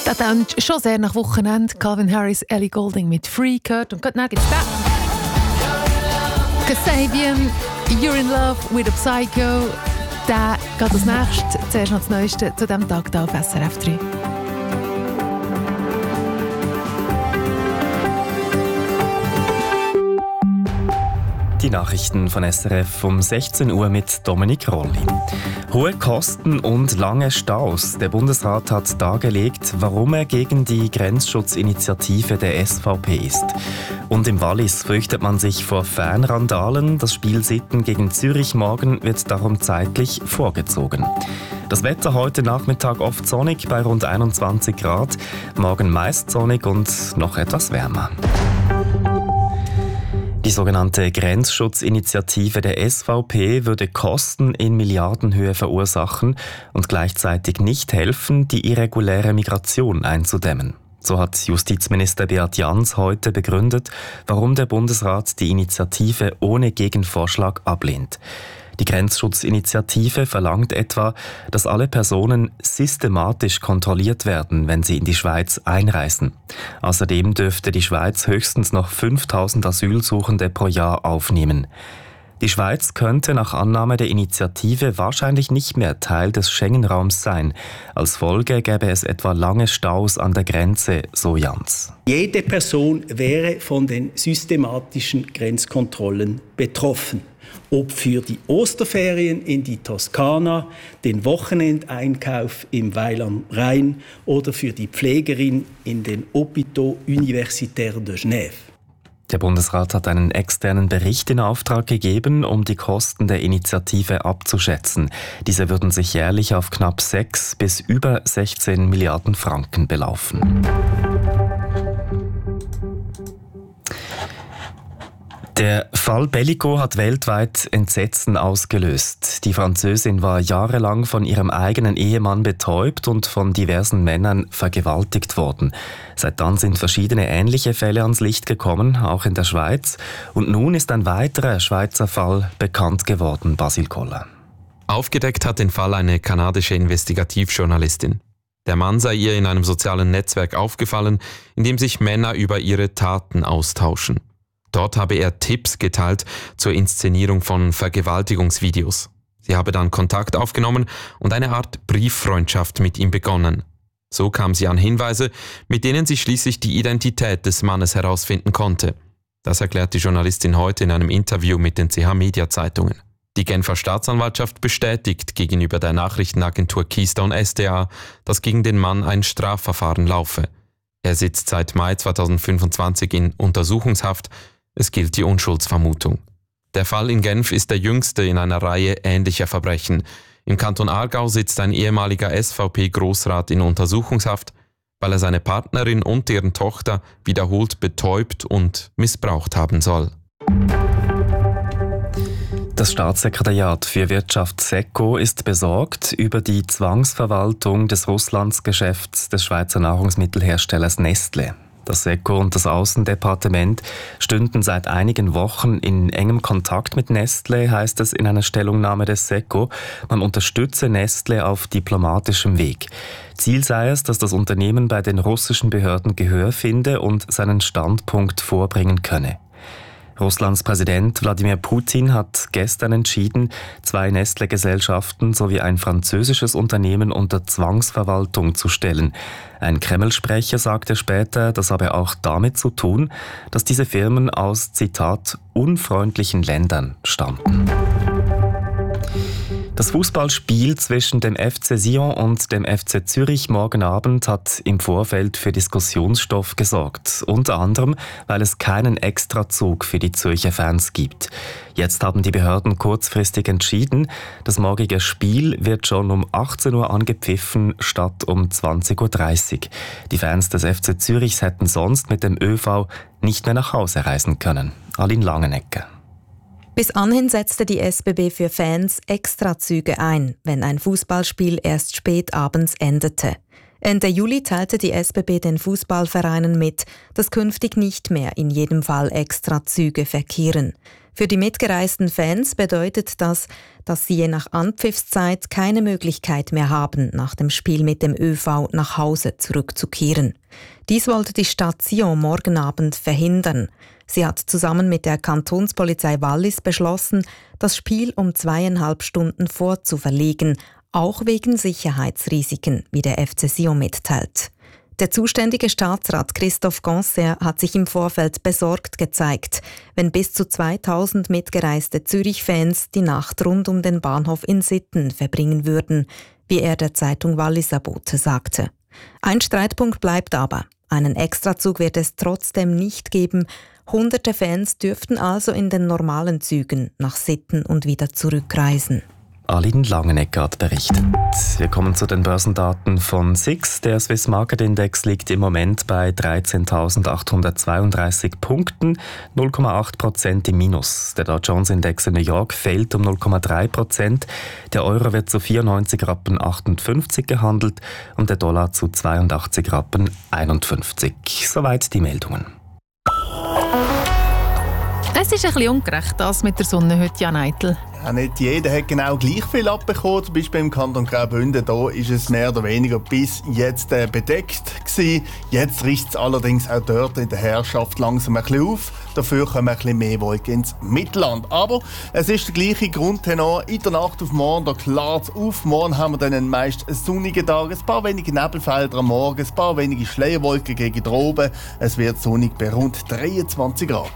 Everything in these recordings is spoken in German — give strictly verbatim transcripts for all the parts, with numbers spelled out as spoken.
Das klingt schon sehr nach Wochenende. Calvin Harris, Ellie Goulding mit Free gehört. Und dann gibt es das. Kasabian, You're in Love with a Psycho. Der geht als nächstes. Zuerst noch das Neueste zu diesem Tag hier auf S R F drei. Die Nachrichten von S R F um sechzehn Uhr mit Dominik Rolli. Hohe Kosten und lange Staus. Der Bundesrat hat dargelegt, warum er gegen die Grenzschutzinitiative der S V P ist. Und im Wallis fürchtet man sich vor Fanrandalen. Das Spiel Sitten gegen Zürich morgen wird darum zeitlich vorgezogen. Das Wetter heute Nachmittag oft sonnig bei rund einundzwanzig Grad. Morgen meist sonnig und noch etwas wärmer. Die sogenannte Grenzschutzinitiative der S V P würde Kosten in Milliardenhöhe verursachen und gleichzeitig nicht helfen, die irreguläre Migration einzudämmen. So hat Justizminister Beat Jans heute begründet, warum der Bundesrat die Initiative ohne Gegenvorschlag ablehnt. Die Grenzschutzinitiative verlangt etwa, dass alle Personen systematisch kontrolliert werden, wenn sie in die Schweiz einreisen. Außerdem dürfte die Schweiz höchstens noch fünftausend Asylsuchende pro Jahr aufnehmen. Die Schweiz könnte nach Annahme der Initiative wahrscheinlich nicht mehr Teil des Schengen-Raums sein. Als Folge gäbe es etwa lange Staus an der Grenze, so Jans. Jede Person wäre von den systematischen Grenzkontrollen betroffen. Ob für die Osterferien in die Toskana, den Wochenendeinkauf im Weil am Rhein oder für die Pflegerin in den Hôpitaux Universitaires de Genève. Der Bundesrat hat einen externen Bericht in Auftrag gegeben, um die Kosten der Initiative abzuschätzen. Diese würden sich jährlich auf knapp sechs bis über sechzehn Milliarden Franken belaufen. Der Fall Bellico hat weltweit Entsetzen ausgelöst. Die Französin war jahrelang von ihrem eigenen Ehemann betäubt und von diversen Männern vergewaltigt worden. Seit dann sind verschiedene ähnliche Fälle ans Licht gekommen, auch in der Schweiz. Und nun ist ein weiterer Schweizer Fall bekannt geworden, Basil Koller. Aufgedeckt hat den Fall eine kanadische Investigativjournalistin. Der Mann sei ihr in einem sozialen Netzwerk aufgefallen, in dem sich Männer über ihre Taten austauschen. Dort habe er Tipps geteilt zur Inszenierung von Vergewaltigungsvideos. Sie habe dann Kontakt aufgenommen und eine Art Brieffreundschaft mit ihm begonnen. So kam sie an Hinweise, mit denen sie schließlich die Identität des Mannes herausfinden konnte. Das erklärt die Journalistin heute in einem Interview mit den C H-Media-Zeitungen. Die Genfer Staatsanwaltschaft bestätigt gegenüber der Nachrichtenagentur Keystone S D A, dass gegen den Mann ein Strafverfahren laufe. Er sitzt seit Mai zweitausendfünfundzwanzig in Untersuchungshaft. Es gilt die Unschuldsvermutung. Der Fall in Genf ist der jüngste in einer Reihe ähnlicher Verbrechen. Im Kanton Aargau sitzt ein ehemaliger S V P-Grossrat in Untersuchungshaft, weil er seine Partnerin und deren Tochter wiederholt betäubt und missbraucht haben soll. Das Staatssekretariat für Wirtschaft SECO ist besorgt über die Zwangsverwaltung des Russlandsgeschäfts des Schweizer Nahrungsmittelherstellers Nestlé. Das SECO und das Außendepartement stünden seit einigen Wochen in engem Kontakt mit Nestlé, heißt es in einer Stellungnahme des SECO. Man unterstütze Nestlé auf diplomatischem Weg. Ziel sei es, dass das Unternehmen bei den russischen Behörden Gehör finde und seinen Standpunkt vorbringen könne. Russlands Präsident Wladimir Putin hat gestern entschieden, zwei Nestlé-Gesellschaften sowie ein französisches Unternehmen unter Zwangsverwaltung zu stellen. Ein Kreml-Sprecher sagte später, das habe auch damit zu tun, dass diese Firmen aus, Zitat, unfreundlichen Ländern stammten. Das Fußballspiel zwischen dem F C Sion und dem F C Zürich morgen Abend hat im Vorfeld für Diskussionsstoff gesorgt. Unter anderem, weil es keinen Extrazug für die Zürcher Fans gibt. Jetzt haben die Behörden kurzfristig entschieden, das morgige Spiel wird schon um achtzehn Uhr angepfiffen statt um zwanzig Uhr dreißig. Die Fans des F C Zürichs hätten sonst mit dem ÖV nicht mehr nach Hause reisen können. Aline Langenegger. Bis anhin setzte die S B B für Fans Extrazüge ein, wenn ein Fußballspiel erst spät abends endete. Ende Juli teilte die S B B den Fußballvereinen mit, dass künftig nicht mehr in jedem Fall Extrazüge verkehren. Für die mitgereisten Fans bedeutet das, dass sie je nach Anpfiffszeit keine Möglichkeit mehr haben, nach dem Spiel mit dem ÖV nach Hause zurückzukehren. Dies wollte die Stadt Sion morgen Abend verhindern. Sie hat zusammen mit der Kantonspolizei Wallis beschlossen, das Spiel um zweieinhalb Stunden vorzuverlegen, auch wegen Sicherheitsrisiken, wie der F C Sion mitteilt. Der zuständige Staatsrat Christophe Ganser hat sich im Vorfeld besorgt gezeigt, wenn bis zu zweitausend mitgereiste Zürich-Fans die Nacht rund um den Bahnhof in Sitten verbringen würden, wie er der Zeitung Walliser Bote sagte. Ein Streitpunkt bleibt aber. Einen Extrazug wird es trotzdem nicht geben. Hunderte Fans dürften also in den normalen Zügen nach Sitten und wieder zurückreisen. Aline Langenegger hat berichtet. Wir kommen zu den Börsendaten von S I X. Der Swiss Market Index liegt im Moment bei dreizehntausendachthundertzweiunddreißig Punkten, null Komma acht Prozent im Minus. Der Dow Jones Index in New York fällt um null Komma drei Prozent. Der Euro wird zu vierundneunzig Rappen achtundfünfzig gehandelt und der Dollar zu zweiundachtzig Rappen einundfünfzig. Soweit die Meldungen. Es ist ein bisschen ungerecht, das mit der Sonne heute, Jan Eitel. Ja, nicht jeder hat genau gleich viel abbekommen. Zum Beispiel im Kanton Graubünden, da ist es mehr oder weniger bis jetzt äh, bedeckt gewesen. Jetzt riecht es allerdings auch dort in der Herrschaft langsam ein bisschen auf. Dafür kommen ein bisschen mehr Wolken ins Mittelland. Aber es ist der gleiche Grundtenor. In der Nacht auf morgen, da klart es auf. Morgen haben wir dann einen meist sonnigen Tag. Ein paar wenige Nebelfelder am Morgen, ein paar wenige Schleierwolken gegen droben. Es wird sonnig bei rund dreiundzwanzig Grad.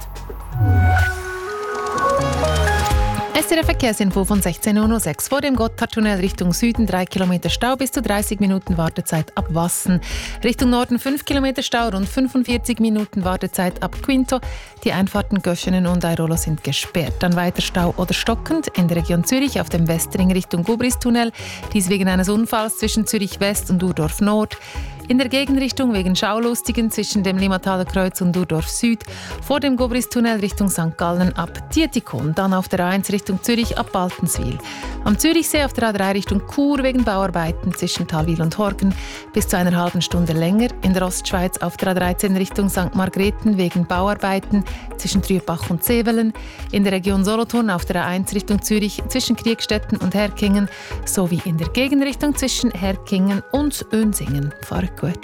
S R F-Verkehrsinfo von sechzehn Uhr sechs. Vor dem Gotthardtunnel Richtung Süden drei Kilometer Stau, bis zu dreißig Minuten Wartezeit ab Wassen. Richtung Norden fünf Kilometer Stau, rund fünfundvierzig Minuten Wartezeit ab Quinto. Die Einfahrten Göschenen und Airolo sind gesperrt. Dann weiter Stau oder stockend in der Region Zürich auf dem Westring Richtung Gubristunnel. Dies wegen eines Unfalls zwischen Zürich West und Urdorf Nord. In der Gegenrichtung wegen Schaulustigen zwischen dem Limmataler Kreuz und Urdorf Süd. Vor dem Gubristunnel Richtung Sankt Gallen ab Dietikon. Dann auf der A eins Richtung Zürich ab Baltenswil. Am Zürichsee auf der A drei Richtung Chur wegen Bauarbeiten zwischen Talwil und Horgen bis zu einer halben Stunde länger. In der Ostschweiz auf der A dreizehn Richtung Sankt Margrethen wegen Bauarbeiten zwischen Trübach und Zevelen. In der Region Solothurn auf der A eins Richtung Zürich zwischen Kriegstetten und Herkingen sowie in der Gegenrichtung zwischen Herkingen und Önsingen. Fahrt gut.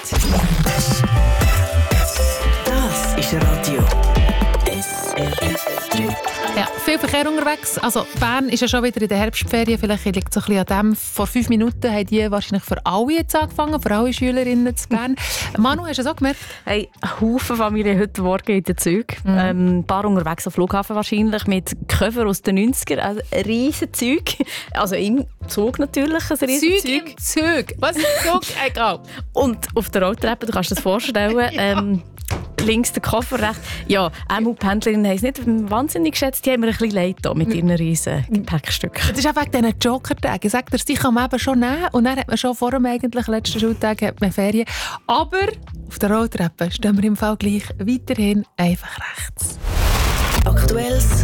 Das ist Radio S R F drei. Ja, viel Verkehr unterwegs. Also Bern ist ja schon wieder in der Herbstferien. Vielleicht liegt es ein bisschen an dem. Vor fünf Minuten haben die wahrscheinlich für alle jetzt angefangen, für alle Schülerinnen zu Bern. Manu, hast du es auch gemerkt? Hey, ein Haufen Familien heute Morgen in den Zügen. Mhm. Ähm, ein paar unterwegs am Flughafen wahrscheinlich mit Koffer aus den neunzigern. Also ein riesen Zeug. Also im Zug natürlich ein riesen Zeug. im Zug. Was ist Zug? Egal. Und auf der Rolltreppe, du kannst dir das vorstellen. ja. ähm, links der Koffer, rechts. Ja, M U-Pendlerinnen haben es nicht wahnsinnig geschätzt. Die haben mir ein bisschen leid da mit ihren riesen Gepäckstücken. Das ist auch wegen diesen Joker-Tagen. Ich sage dir, die kann man eben schon nehmen. Und dann hat man schon vor dem eigentlich letzten Schultag hat man Ferien. Aber auf der Rolltreppe stehen wir im Fall gleich weiterhin einfach rechts. Aktuelles